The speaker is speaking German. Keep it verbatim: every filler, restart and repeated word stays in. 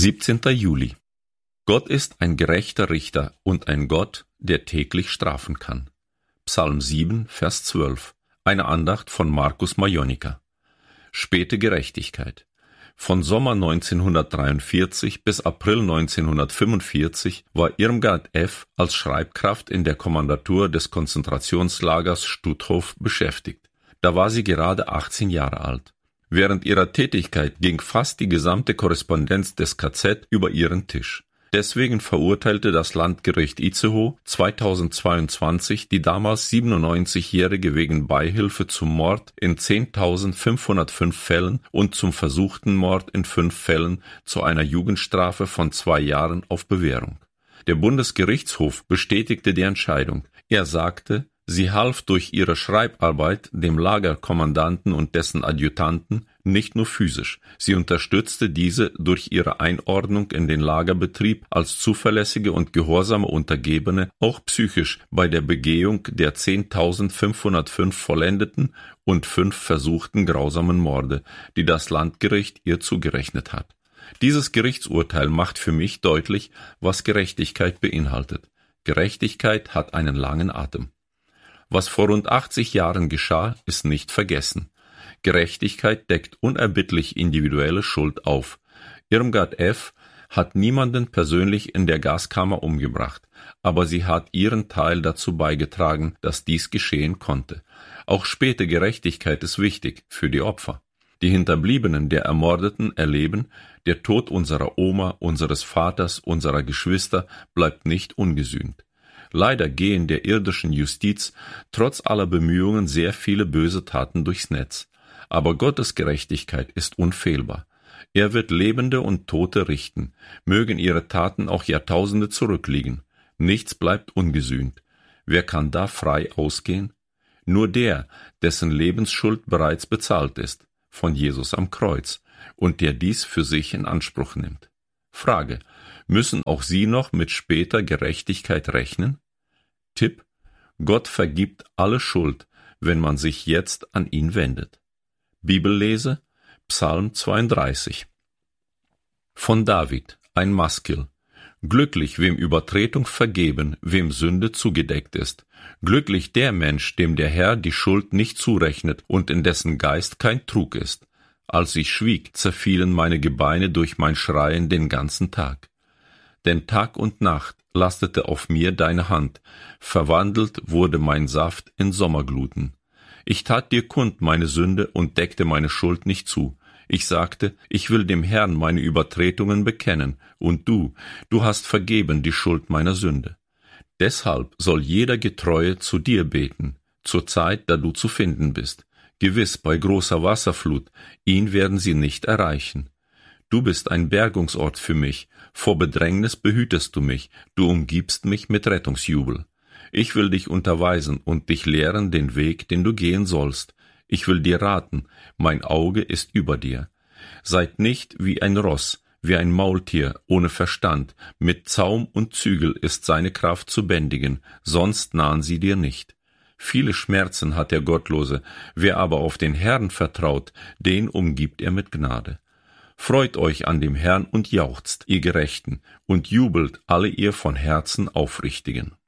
siebzehnter Juli. Gott ist ein gerechter Richter und ein Gott, der täglich strafen kann. Psalm sieben, Vers zwölf. Eine Andacht von Markus Majonika. Späte Gerechtigkeit. Von Sommer neunzehnhundertdreiundvierzig bis April neunzehnhundertfünfundvierzig war Irmgard F. als Schreibkraft in der Kommandatur des Konzentrationslagers Stutthof beschäftigt. Da war sie gerade achtzehn Jahre alt. Während ihrer Tätigkeit ging fast die gesamte Korrespondenz des K Z über ihren Tisch. Deswegen verurteilte das Landgericht Itzehoe zweitausendzweiundzwanzig die damals siebenundneunzigjährige wegen Beihilfe zum Mord in zehntausendfünfhundertfünf Fällen und zum versuchten Mord in fünf Fällen zu einer Jugendstrafe von zwei Jahren auf Bewährung. Der Bundesgerichtshof bestätigte die Entscheidung. Er sagte, sie half durch ihre Schreibarbeit dem Lagerkommandanten und dessen Adjutanten nicht nur physisch, sie unterstützte diese durch ihre Einordnung in den Lagerbetrieb als zuverlässige und gehorsame Untergebene auch psychisch bei der Begehung der zehntausendfünfhundertfünf vollendeten und fünf versuchten grausamen Morde, die das Landgericht ihr zugerechnet hat. Dieses Gerichtsurteil macht für mich deutlich, was Gerechtigkeit beinhaltet. Gerechtigkeit hat einen langen Atem. Was vor rund achtzig Jahren geschah, ist nicht vergessen. Gerechtigkeit deckt unerbittlich individuelle Schuld auf. Irmgard F. hat niemanden persönlich in der Gaskammer umgebracht, aber sie hat ihren Teil dazu beigetragen, dass dies geschehen konnte. Auch späte Gerechtigkeit ist wichtig für die Opfer. Die Hinterbliebenen der Ermordeten erleben, der Tod unserer Oma, unseres Vaters, unserer Geschwister bleibt nicht ungesühnt. Leider gehen der irdischen Justiz trotz aller Bemühungen sehr viele böse Taten durchs Netz. Aber Gottes Gerechtigkeit ist unfehlbar. Er wird Lebende und Tote richten, mögen ihre Taten auch Jahrtausende zurückliegen. Nichts bleibt ungesühnt. Wer kann da frei ausgehen? Nur der, dessen Lebensschuld bereits bezahlt ist, von Jesus am Kreuz, und der dies für sich in Anspruch nimmt. Frage: Müssen auch Sie noch mit später Gerechtigkeit rechnen? Tipp: Gott vergibt alle Schuld, wenn man sich jetzt an ihn wendet. Bibellese: Psalm zweiunddreißig. Von David, ein Maskil. Glücklich, wem Übertretung vergeben, wem Sünde zugedeckt ist. Glücklich der Mensch, dem der Herr die Schuld nicht zurechnet und in dessen Geist kein Trug ist. Als ich schwieg, zerfielen meine Gebeine durch mein Schreien den ganzen Tag. Denn Tag und Nacht lastete auf mir deine Hand, verwandelt wurde mein Saft in Sommergluten. Ich tat dir kund meine Sünde und deckte meine Schuld nicht zu. Ich sagte, ich will dem Herrn meine Übertretungen bekennen, und du, du hast vergeben die Schuld meiner Sünde. Deshalb soll jeder Getreue zu dir beten, zur Zeit, da du zu finden bist. Gewiss, bei großer Wasserflut, ihn werden sie nicht erreichen. Du bist ein Bergungsort für mich, vor Bedrängnis behütest du mich, du umgibst mich mit Rettungsjubel. Ich will dich unterweisen und dich lehren den Weg, den du gehen sollst. Ich will dir raten, mein Auge ist über dir. Seid nicht wie ein Ross, wie ein Maultier, ohne Verstand, mit Zaum und Zügel ist seine Kraft zu bändigen, sonst nahen sie dir nicht. Viele Schmerzen hat der Gottlose, wer aber auf den Herrn vertraut, den umgibt er mit Gnade. Freut euch an dem Herrn und jauchzt, ihr Gerechten, und jubelt alle ihr von Herzen Aufrichtigen.